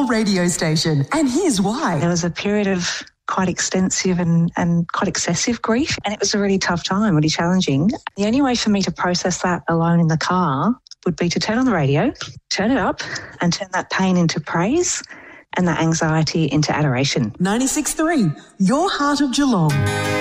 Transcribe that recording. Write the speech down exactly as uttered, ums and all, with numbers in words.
your radio station, and here's why. There was a period of quite extensive and, and quite excessive grief, and it was a really tough time, really challenging. The only way for me to process that alone in the car would be to turn on the radio, turn it up, and turn that pain into praise and that anxiety into adoration. ninety-six point three, your heart of Geelong.